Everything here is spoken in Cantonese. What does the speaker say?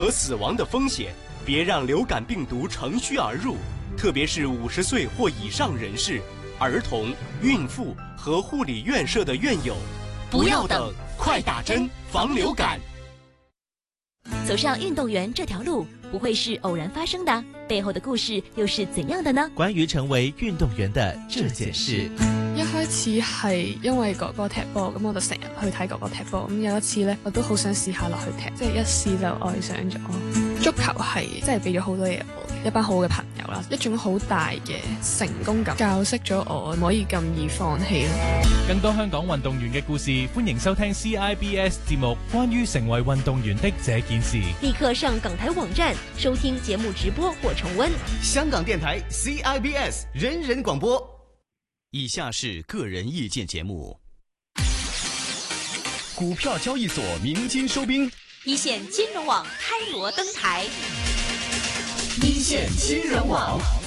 和死亡的风险。别让流感病毒乘虚而入，特别是50岁或以上人士、儿童、孕妇和护理院舍的院友。 不要等， 快打针防流感。 走上运动员这条路不会是偶然发生的，背后的故事又是怎样的呢？ 关于成为运动员的这件事， 一開始係因為哥哥踢波，咁我就成日去睇哥哥踢波。咁有一次呢，我都好想試下落去踢，即係一試就愛上咗。足球係真係俾咗好多嘢我，一班好嘅朋友啦，一種好大嘅成功感，教識咗我唔可以咁易放棄咯。 更多香港運動員嘅故事，歡迎收聽 CIBS 節目《關於成為運動員的這件事》。 立刻上港台網站收聽節目直播或重溫。 香港電台 CIBS 人人廣播。 以下是個人意見節目。 股票交易所鳴金收兵， 一線金融網開鑼登台。 一線金融網。